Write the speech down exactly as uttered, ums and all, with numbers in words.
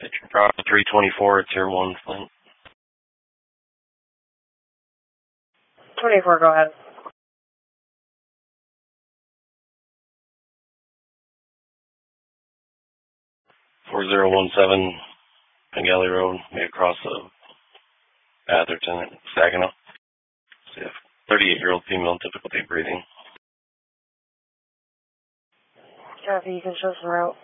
three twenty-four, it's your one Flint. twenty-four, go ahead. four zero one seven Pengelly Road, across the Atherton at Saginaw. So thirty-eight-year-old female, difficulty breathing. Copy, you can show some route.